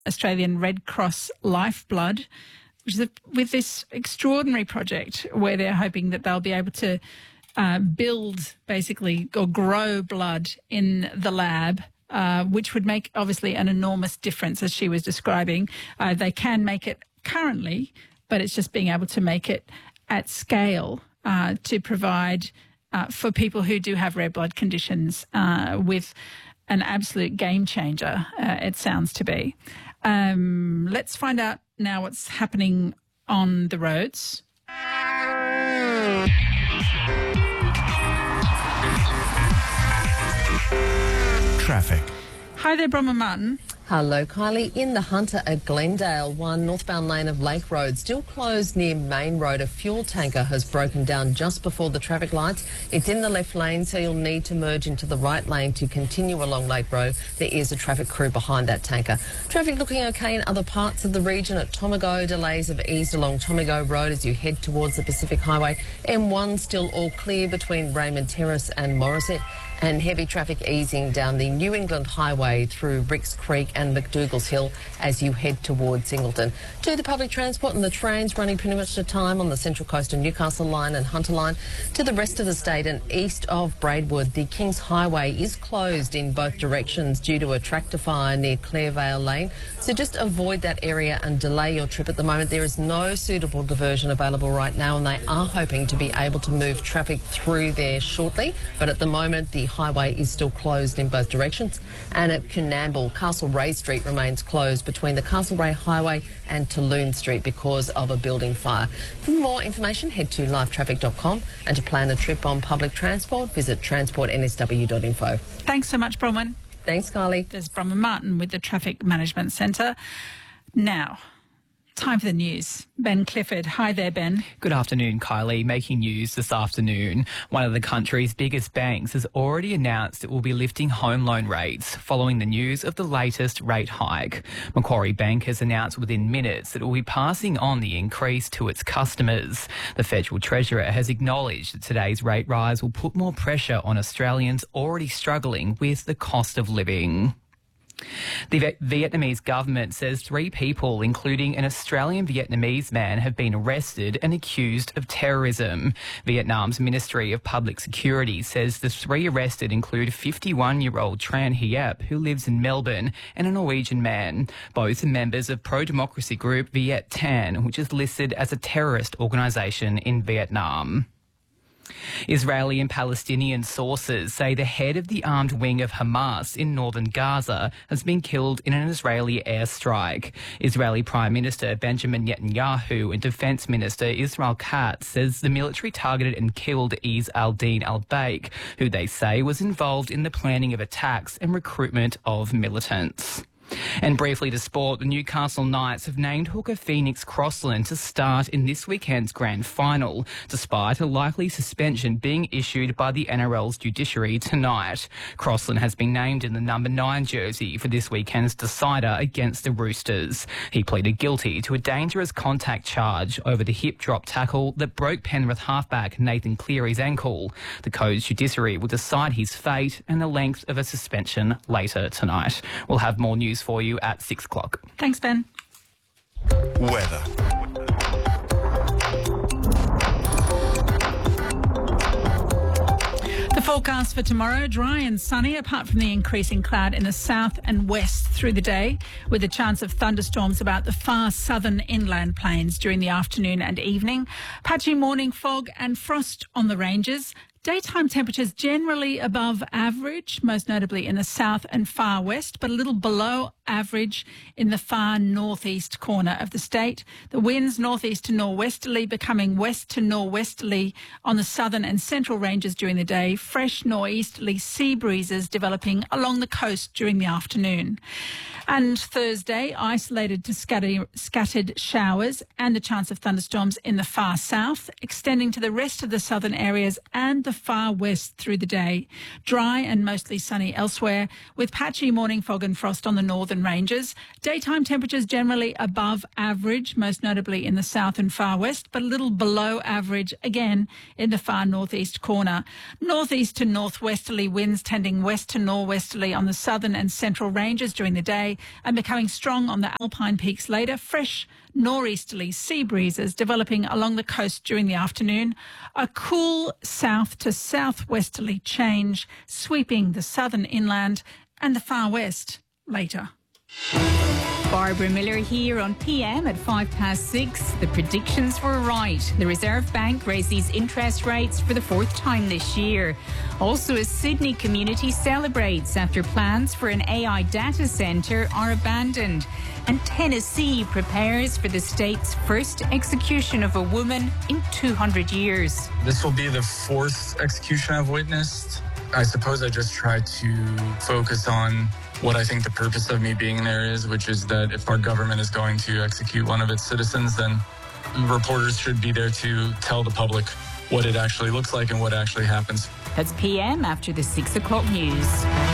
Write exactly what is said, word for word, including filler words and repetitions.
Australian Red Cross Lifeblood, which is a, with this extraordinary project where they're hoping that they'll be able to uh, build basically or grow blood in the lab, uh, which would make obviously an enormous difference, as she was describing. Uh, they can make it currently, but it's just being able to make it at scale uh, to provide uh, for people who do have rare blood conditions uh, with an absolute game changer, uh, it sounds to be. Um, let's find out now what's happening on the roads. Traffic. Hi there, Bronwyn Martin. Hello, Kylie. In the Hunter at Glendale, one northbound lane of Lake Road still closed near Main Road. A fuel tanker has broken down just before the traffic lights. It's in the left lane, so you'll need to merge into the right lane to continue along Lake Road. There is a traffic crew behind that tanker. Traffic looking okay in other parts of the region. At Tomago, delays have eased along Tomago Road as you head towards the Pacific Highway. M one still all clear between Raymond Terrace and Morisset. And heavy traffic easing down the New England Highway through Ricks Creek and McDougall's Hill as you head towards Singleton. To the public transport and the trains running pretty much to time on the Central Coast and Newcastle line and Hunter line. To the rest of the state and east of Braidwood, the Kings Highway is closed in both directions due to a tractor fire near Clairvale Lane. So just avoid that area and delay your trip at the moment. There is no suitable diversion available right now, and they are hoping to be able to move traffic through there shortly. But at the moment, the highway is still closed in both directions. And at Coonamble, Castlereagh Street remains closed between the Castlereagh Highway and Tulloon Street because of a building fire. For more information, head to live traffic dot com, and to plan a trip on public transport, visit transport n s w dot info. Thanks so much, Bronwyn. Thanks, Kylie. There's Bronwyn Martin with the Traffic Management Centre. Now, time for the news. Ben Clifford. Hi there, Ben. Good afternoon, Kylie. Making news this afternoon. One of the country's biggest banks has already announced it will be lifting home loan rates following the news of the latest rate hike. Macquarie Bank has announced within minutes that it will be passing on the increase to its customers. The Federal Treasurer has acknowledged that today's rate rise will put more pressure on Australians already struggling with the cost of living. The Vietnamese government says three people, including an Australian Vietnamese man, have been arrested and accused of terrorism. Vietnam's Ministry of Public Security says the three arrested include fifty-one-year-old Tran Hiep, who lives in Melbourne, and a Norwegian man. Both are members of pro-democracy group Viet Thanh, which is listed as a terrorist organisation in Vietnam. Israeli and Palestinian sources say the head of the armed wing of Hamas in northern Gaza has been killed in an Israeli airstrike. Israeli Prime Minister Benjamin Netanyahu and Defence Minister Israel Katz says the military targeted and killed Izz al-Din al-Baik, who they say was involved in the planning of attacks and recruitment of militants. And briefly to sport, the Newcastle Knights have named hooker Phoenix Crossland to start in this weekend's grand final, despite a likely suspension being issued by the N R L's judiciary tonight. Crossland has been named in the number nine jersey for this weekend's decider against the Roosters. He pleaded guilty to a dangerous contact charge over the hip drop tackle that broke Penrith halfback Nathan Cleary's ankle. The Codes judiciary will decide his fate and the length of a suspension later tonight. We'll have more news for you at six o'clock. Thanks, Ben. Weather. The forecast for tomorrow, dry and sunny, apart from the increasing cloud in the south and west through the day, with a chance of thunderstorms about the far southern inland plains during the afternoon and evening. Patchy morning fog and frost on the ranges. Daytime temperatures generally above average, most notably in the south and far west, but a little below average in the far northeast corner of the state. The winds northeast to norwesterly, becoming west to norwesterly on the southern and central ranges during the day. Fresh northeasterly sea breezes developing along the coast during the afternoon. And Thursday, isolated to scatter, scattered showers and a chance of thunderstorms in the far south, extending to the rest of the southern areas and the the far west through the day. Dry and mostly sunny elsewhere, with patchy morning fog and frost on the northern ranges. Daytime temperatures generally above average, most notably in the south and far west, but a little below average again in the far northeast corner. Northeast to northwesterly winds tending west to northwesterly on the southern and central ranges during the day and becoming strong on the alpine peaks later. Fresh northeasterly sea breezes developing along the coast during the afternoon. A cool south to southwesterly change sweeping the southern inland and the far west later. Barbara Miller here on P M at five past six. The predictions were right. The Reserve Bank raised these interest rates for the fourth time this year. Also, a Sydney community celebrates after plans for an A I data centre are abandoned. And Tennessee prepares for the state's first execution of a woman in two hundred years. This will be the fourth execution I've witnessed. I suppose I just try to focus on what I think the purpose of me being there is, which is that if our government is going to execute one of its citizens, then reporters should be there to tell the public what it actually looks like and what actually happens. That's P M after the six o'clock news.